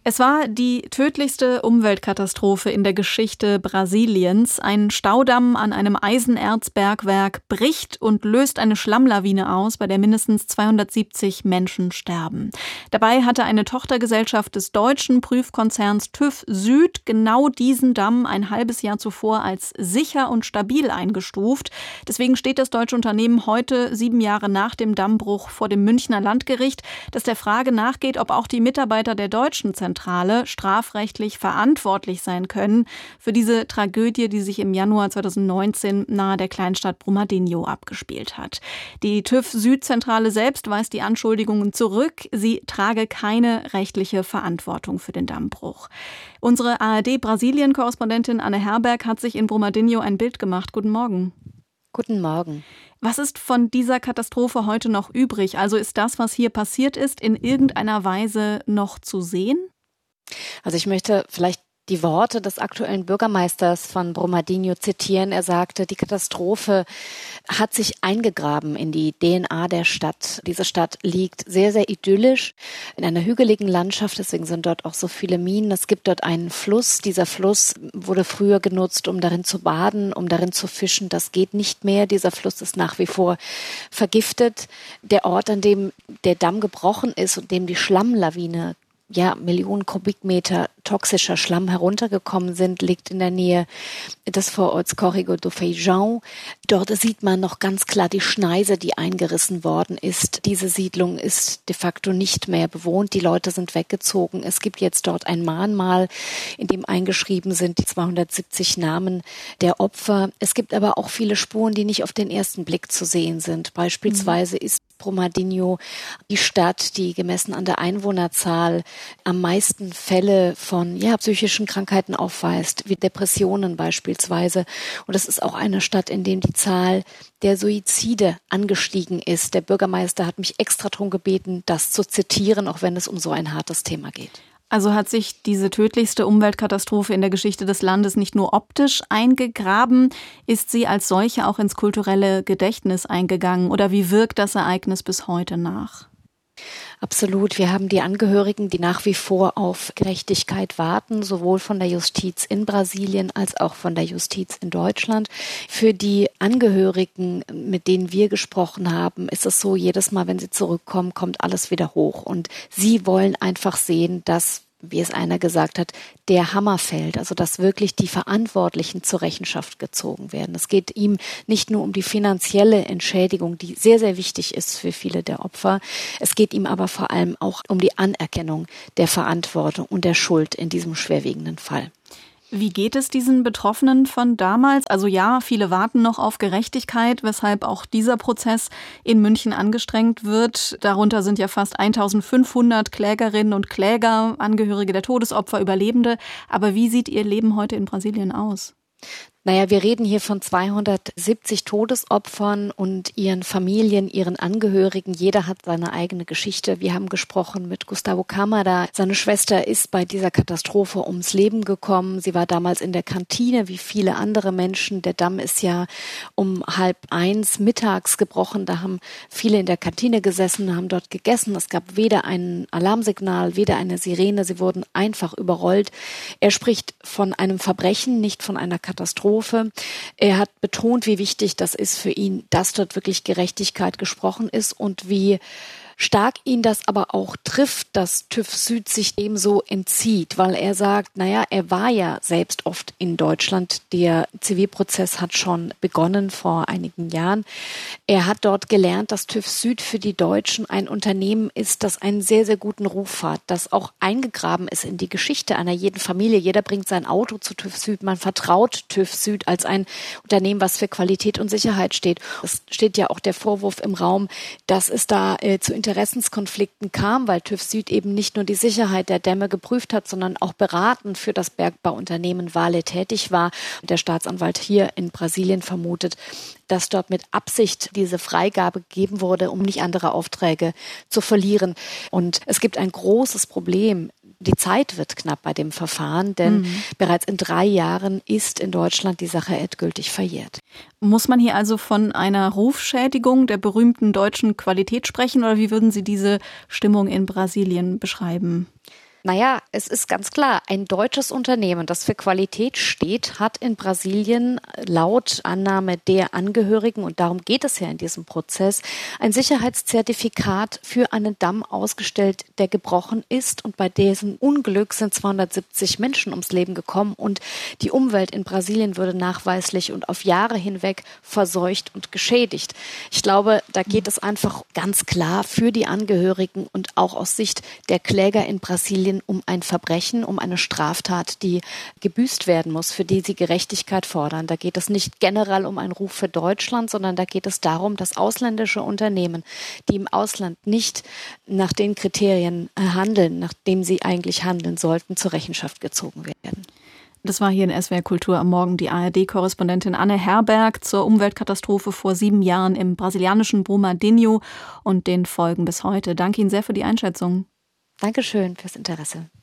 Es war die tödlichste Umweltkatastrophe in der Geschichte Brasiliens. Ein Staudamm an einem Eisenerzbergwerk bricht und löst eine Schlammlawine aus, bei der mindestens 270 Menschen sterben. Dabei hatte eine Tochtergesellschaft des deutschen Prüfkonzerns TÜV Süd genau diesen Damm ein halbes Jahr zuvor als sicher und stabil eingestuft. Deswegen steht das deutsche Unternehmen heute, 7 Jahre nach dem Dammbruch, vor dem Münchner Landgericht, das der Frage nachgeht, ob auch die Mitarbeiter der deutschen Zentrale strafrechtlich verantwortlich sein können für diese Tragödie, die sich im Januar 2019 nahe der Kleinstadt Brumadinho abgespielt hat. Die TÜV Südzentrale selbst weist die Anschuldigungen zurück. Sie trage keine rechtliche Verantwortung für den Dammbruch. Unsere ARD-Brasilien-Korrespondentin Anne Herberg hat sich in Brumadinho ein Bild gemacht. Guten Morgen. Guten Morgen. Was ist von dieser Katastrophe heute noch übrig? Also ist das, was hier passiert ist, in irgendeiner Weise noch zu sehen? Also ich möchte vielleicht die Worte des aktuellen Bürgermeisters von Brumadinho zitieren. Er sagte, die Katastrophe hat sich eingegraben in die DNA der Stadt. Diese Stadt liegt sehr, sehr idyllisch in einer hügeligen Landschaft. Deswegen sind dort auch so viele Minen. Es gibt dort einen Fluss. Dieser Fluss wurde früher genutzt, um darin zu baden, um darin zu fischen. Das geht nicht mehr. Dieser Fluss ist nach wie vor vergiftet. Der Ort, an dem der Damm gebrochen ist und dem die Schlammlawine Millionen Kubikmeter toxischer Schlamm heruntergekommen sind, liegt in der Nähe des Vororts Córrego do Feijão. Dort sieht man noch ganz klar die Schneise, die eingerissen worden ist. Diese Siedlung ist de facto nicht mehr bewohnt. Die Leute sind weggezogen. Es gibt jetzt dort ein Mahnmal, in dem eingeschrieben sind die 270 Namen der Opfer. Es gibt aber auch viele Spuren, die nicht auf den ersten Blick zu sehen sind. Beispielsweise ist Brumadinho die Stadt, die gemessen an der Einwohnerzahl am meisten Fälle von psychischen Krankheiten aufweist, wie Depressionen beispielsweise. Und es ist auch eine Stadt, in der die Zahl der Suizide angestiegen ist. Der Bürgermeister hat mich extra darum gebeten, das zu zitieren, auch wenn es um so ein hartes Thema geht. Also hat sich diese tödlichste Umweltkatastrophe in der Geschichte des Landes nicht nur optisch eingegraben, ist sie als solche auch ins kulturelle Gedächtnis eingegangen? Oder wie wirkt das Ereignis bis heute nach? Absolut. Wir haben die Angehörigen, die nach wie vor auf Gerechtigkeit warten, sowohl von der Justiz in Brasilien als auch von der Justiz in Deutschland. Für die Angehörigen, mit denen wir gesprochen haben, ist es so, jedes Mal, wenn sie zurückkommen, kommt alles wieder hoch. Und sie wollen einfach sehen, dass, wie es einer gesagt hat, der Hammer fällt, also dass wirklich die Verantwortlichen zur Rechenschaft gezogen werden. Es geht ihm nicht nur um die finanzielle Entschädigung, die sehr, sehr wichtig ist für viele der Opfer. Es geht ihm aber vor allem auch um die Anerkennung der Verantwortung und der Schuld in diesem schwerwiegenden Fall. Wie geht es diesen Betroffenen von damals? Also ja, viele warten noch auf Gerechtigkeit, weshalb auch dieser Prozess in München angestrengt wird. Darunter sind ja fast 1500 Klägerinnen und Kläger, Angehörige der Todesopfer, Überlebende. Aber wie sieht ihr Leben heute in Brasilien aus? Wir reden hier von 270 Todesopfern und ihren Familien, ihren Angehörigen. Jeder hat seine eigene Geschichte. Wir haben gesprochen mit Gustavo Camara. Seine Schwester ist bei dieser Katastrophe ums Leben gekommen. Sie war damals in der Kantine, wie viele andere Menschen. Der Damm ist ja um 12:30 mittags gebrochen. Da haben viele in der Kantine gesessen, haben dort gegessen. Es gab weder ein Alarmsignal, weder eine Sirene. Sie wurden einfach überrollt. Er spricht von einem Verbrechen, nicht von einer Katastrophe. Er hat betont, wie wichtig das ist für ihn, dass dort wirklich Gerechtigkeit gesprochen ist und wie stark ihn das aber auch trifft, dass TÜV Süd sich dem so entzieht, weil er sagt, er war ja selbst oft in Deutschland. Der Zivilprozess hat schon begonnen vor einigen Jahren. Er hat dort gelernt, dass TÜV Süd für die Deutschen ein Unternehmen ist, das einen sehr, sehr guten Ruf hat, das auch eingegraben ist in die Geschichte einer jeden Familie. Jeder bringt sein Auto zu TÜV Süd. Man vertraut TÜV Süd als ein Unternehmen, was für Qualität und Sicherheit steht. Es steht ja auch der Vorwurf im Raum, dass es da zu Interessenskonflikten kam, weil TÜV Süd eben nicht nur die Sicherheit der Dämme geprüft hat, sondern auch beratend für das Bergbauunternehmen Vale tätig war. Und der Staatsanwalt hier in Brasilien vermutet, dass dort mit Absicht diese Freigabe gegeben wurde, um nicht andere Aufträge zu verlieren. Und es gibt ein großes Problem. Die Zeit wird knapp bei dem Verfahren, denn bereits in 3 Jahren ist in Deutschland die Sache endgültig verjährt. Muss man hier also von einer Rufschädigung der berühmten deutschen Qualität sprechen oder wie würden Sie diese Stimmung in Brasilien beschreiben? Naja, es ist ganz klar, ein deutsches Unternehmen, das für Qualität steht, hat in Brasilien laut Annahme der Angehörigen, und darum geht es ja in diesem Prozess, ein Sicherheitszertifikat für einen Damm ausgestellt, der gebrochen ist, und bei diesem Unglück sind 270 Menschen ums Leben gekommen und die Umwelt in Brasilien würde nachweislich und auf Jahre hinweg verseucht und geschädigt. Ich glaube, da geht es einfach ganz klar für die Angehörigen und auch aus Sicht der Kläger in Brasilien um ein Verbrechen, um eine Straftat, die gebüßt werden muss, für die sie Gerechtigkeit fordern. Da geht es nicht generell um einen Ruf für Deutschland, sondern da geht es darum, dass ausländische Unternehmen, die im Ausland nicht nach den Kriterien handeln, nach dem sie eigentlich handeln sollten, zur Rechenschaft gezogen werden. Das war hier in SWR Kultur am Morgen die ARD-Korrespondentin Anne Herberg zur Umweltkatastrophe vor 7 Jahren im brasilianischen Brumadinho und den Folgen bis heute. Danke Ihnen sehr für die Einschätzung. Dankeschön fürs Interesse.